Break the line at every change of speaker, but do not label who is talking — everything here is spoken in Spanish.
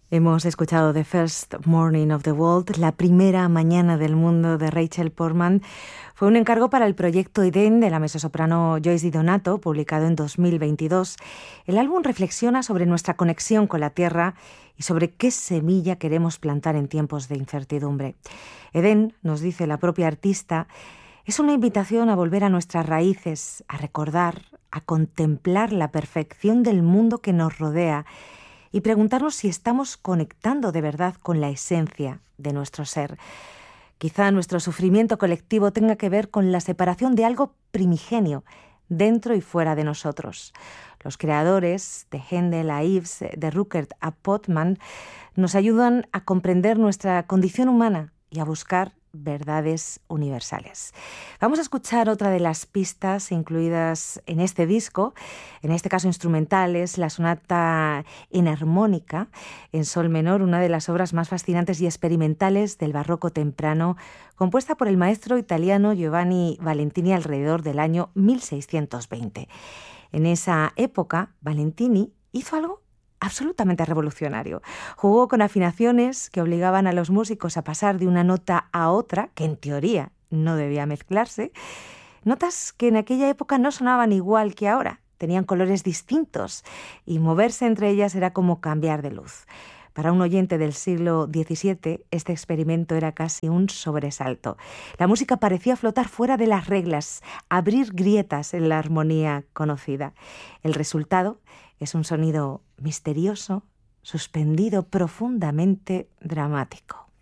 Hemos escuchado The First Morning of the World, la primera mañana del mundo de Rachel Portman. Fue un encargo para el proyecto Eden de la mezzosoprano Joyce Di Donato, publicado en 2022. El álbum reflexiona sobre nuestra conexión con la tierra y sobre qué semilla queremos plantar en tiempos de incertidumbre. Eden, nos dice la propia artista, es una invitación a volver a nuestras raíces, a recordar, a contemplar la perfección del mundo que nos rodea y preguntarnos si estamos conectando de verdad con la esencia de nuestro ser. Quizá nuestro sufrimiento colectivo tenga que ver con la separación de algo primigenio, dentro y fuera de nosotros. Los creadores, de Händel a Ives, de Ruckert a Portman, nos ayudan a comprender nuestra condición humana y a buscar verdades universales. Vamos a escuchar otra de las pistas incluidas en este disco, en este caso instrumentales, la sonata enarmónica en sol menor, una de las obras más fascinantes y experimentales del barroco temprano, compuesta por el maestro italiano Giovanni Valentini alrededor del año 1620. En esa época, Valentini hizo algo absolutamente revolucionario. Jugó con afinaciones que obligaban a los músicos a pasar de una nota a otra, que en teoría no debía mezclarse, notas que en aquella época no sonaban igual que ahora, tenían colores distintos y moverse entre ellas era como cambiar de luz. Para un oyente del siglo XVII, este experimento era casi un sobresalto. La música parecía flotar fuera de las reglas, abrir grietas en la armonía conocida. El resultado es un sonido misterioso, suspendido, profundamente dramático.